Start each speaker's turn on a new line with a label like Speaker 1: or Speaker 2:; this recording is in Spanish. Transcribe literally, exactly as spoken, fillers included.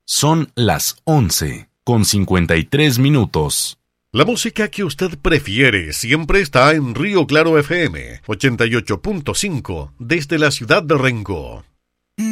Speaker 1: Son las once con cincuenta y tres minutos.
Speaker 2: La música que usted prefiere siempre está en Río Claro F M ochenta y ocho punto cinco desde la ciudad de Rengo.